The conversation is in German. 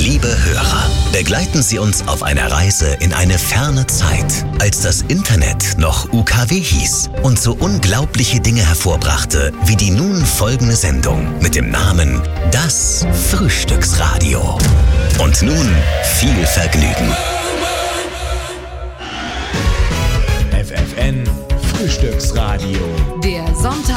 Liebe Hörer, begleiten Sie uns auf einer Reise in eine ferne Zeit, als das Internet noch UKW hieß und so unglaubliche Dinge hervorbrachte, wie die nun folgende Sendung mit dem Namen Das Frühstücksradio. Und nun viel Vergnügen. FFN Frühstücksradio. Der Sonntag